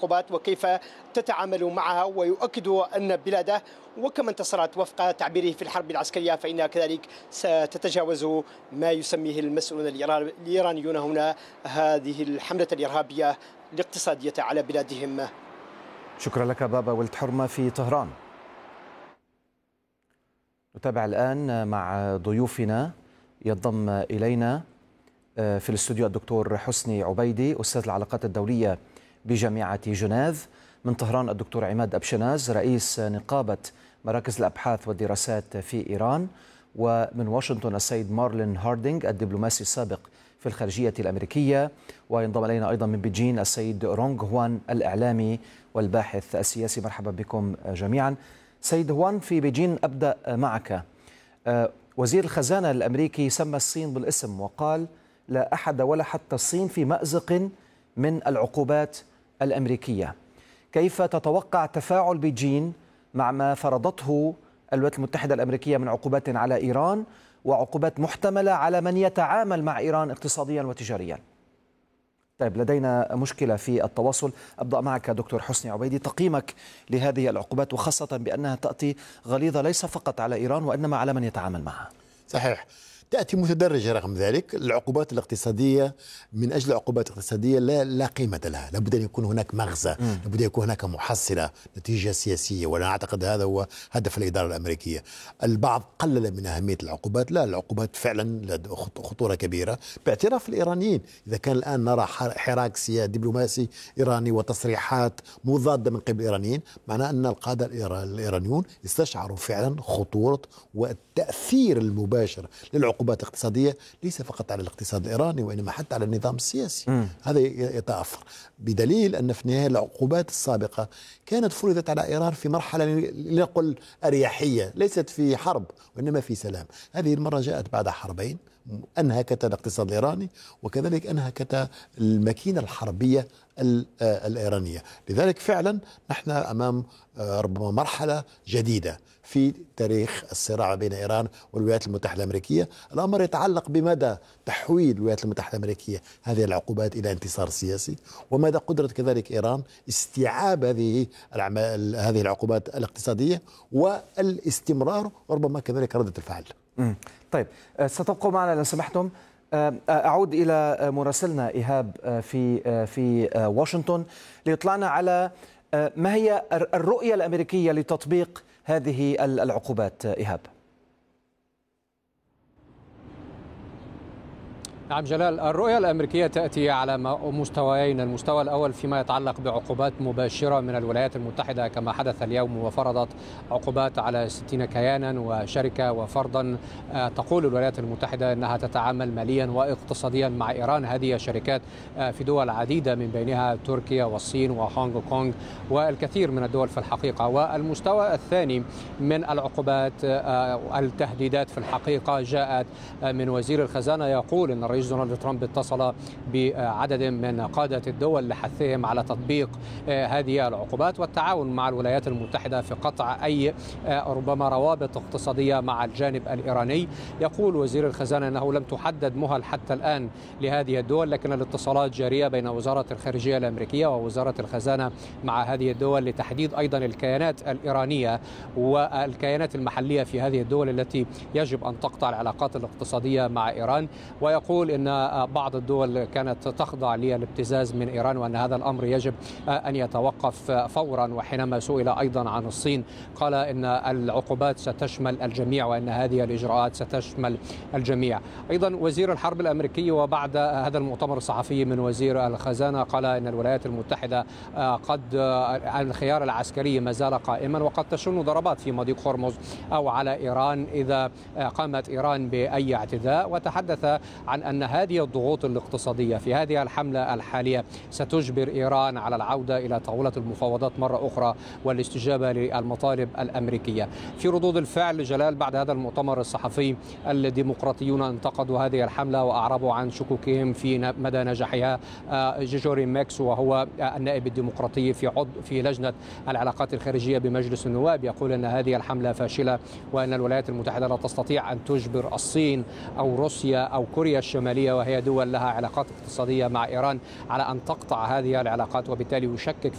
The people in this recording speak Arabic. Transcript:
العقوبات وكيف تتعامل معها، ويؤكد أن بلاده وكما انتصرت وفق تعبيره في الحرب العسكرية فإنها كذلك ستتجاوز ما يسميه المسؤولون الإيرانيون هنا هذه الحملة الإرهابية الاقتصادية على بلادهم. شكرا لك بابا ولد حرمة في طهران. نتابع الآن مع ضيوفنا. ينضم إلينا في الاستوديو الدكتور حسني عبيدي أستاذ العلاقات الدولية بجامعة جنيف. من طهران الدكتور عماد أبشناز رئيس نقابة مراكز الأبحاث والدراسات في إيران. ومن واشنطن السيد مارلين هاردينغ الدبلوماسي السابق في الخارجية الأمريكية. وينضم إلينا أيضا من بيجين السيد رونغ هوان الإعلامي والباحث السياسي. مرحبا بكم جميعا. سيد هوان، في بيجين أبدأ معك. وزير الخزانة الأمريكي سمى الصين بالاسم وقال لا أحد ولا حتى الصين في مأزق من العقوبات الأمريكية. كيف تتوقع تفاعل بيجين مع ما فرضته الولايات المتحدة الأمريكية من عقوبات على إيران وعقوبات محتملة على من يتعامل مع إيران اقتصاديا وتجاريا؟ طيب، لدينا مشكلة في التواصل. أبدأ معك دكتور حسني عبيدي، تقييمك لهذه العقوبات وخاصة بأنها تأتي غليظة ليس فقط على إيران وإنما على من يتعامل معها. صحيح، تأتي متدرجة. رغم ذلك العقوبات الاقتصادية من أجل العقوبات الاقتصادية لا قيمة لها. لابد أن يكون هناك مغزى، لابد أن يكون هناك محصلة، نتيجة سياسية، وأنا أعتقد هذا هو هدف الإدارة الأمريكية. البعض قلل من أهمية العقوبات، لا، العقوبات فعلا خطورة كبيرة باعتراف الإيرانيين. إذا كان الآن نرى حراك دبلوماسي إيراني وتصريحات مضادة من قبل الإيرانيين، معناه أن القادة الإيرانيون استشعروا فعلا خطورة والتأثير المباشر للعقوبات الاقتصادية، ليس فقط على الاقتصاد الإيراني وإنما حتى على النظام السياسي. هذا يتأثر، بدليل أن في النهاية العقوبات السابقة كانت فرضت على إيران في مرحلة لنقل أريحية، ليست في حرب وإنما في سلام. هذه المرة جاءت بعد حربين أنهكت الاقتصاد الإيراني وكذلك أنهكت الماكينة الحربية الإيرانية. لذلك فعلا نحن أمام ربما مرحلة جديدة في تاريخ الصراع بين إيران والولايات المتحدة الأمريكية. الأمر يتعلق بمدى تحويل الولايات المتحدة الأمريكية هذه العقوبات إلى انتصار سياسي، ومدى قدرة كذلك إيران استيعاب هذه العقوبات الاقتصادية والاستمرار وربما كذلك ردة الفعل. طيب، ستبقوا معنا لو سمحتم. أعود إلى مراسلنا إيهاب في واشنطن ليطلعنا على ما هي الرؤية الأمريكية لتطبيق هذه العقوبات. إيهاب. نعم جلال، الرؤية الأمريكية تأتي على مستويين. المستوى الأول فيما يتعلق بعقوبات مباشرة من الولايات المتحدة كما حدث اليوم، وفرضت عقوبات على 60 كيانا وشركة وفرضا تقول الولايات المتحدة أنها تتعامل ماليا واقتصاديا مع إيران. هذه الشركات في دول عديدة من بينها تركيا والصين وهونغ كونغ والكثير من الدول في الحقيقة. والمستوى الثاني من العقوبات التهديدات في الحقيقة جاءت من وزير الخزانة يقول أن الرئيس دونالد ترامب اتصل بعدد من قادة الدول لحثهم على تطبيق هذه العقوبات والتعاون مع الولايات المتحدة في قطع أي ربما روابط اقتصادية مع الجانب الإيراني. يقول وزير الخزانة أنه لم تحدد مهل حتى الآن لهذه الدول، لكن الاتصالات جارية بين وزارة الخارجية الأمريكية ووزارة الخزانة مع هذه الدول لتحديد أيضا الكيانات الإيرانية والكيانات المحلية في هذه الدول التي يجب أن تقطع العلاقات الاقتصادية مع إيران. ويقول أن بعض الدول كانت تخضع للابتزاز من إيران وأن هذا الأمر يجب أن يتوقف فورا. وحينما سئل أيضا عن الصين قال أن العقوبات ستشمل الجميع وأن هذه الإجراءات ستشمل الجميع. أيضا وزير الحرب الأمريكي وبعد هذا المؤتمر الصحفي من وزير الخزانة قال أن الولايات المتحدة قد الخيار العسكري ما زال قائما وقد تشن ضربات في مضيق هرمز أو على إيران إذا قامت إيران بأي اعتداء. وتحدث عن أن هذه الضغوط الاقتصادية في هذه الحملة الحالية ستجبر إيران على العودة إلى طاولة المفاوضات مرة أخرى والاستجابة للمطالب الأمريكية. في ردود الفعل جلال بعد هذا المؤتمر الصحفي الديمقراطيون انتقدوا هذه الحملة وأعربوا عن شكوكهم في مدى نجاحها. جيجوري ماكس وهو النائب الديمقراطي في لجنة العلاقات الخارجية بمجلس النواب يقول أن هذه الحملة فاشلة وأن الولايات المتحدة لا تستطيع أن تجبر الصين أو روسيا أو كوريا الشمالية وهي دول لها علاقات اقتصادية مع إيران على أن تقطع هذه العلاقات، وبالتالي يشكك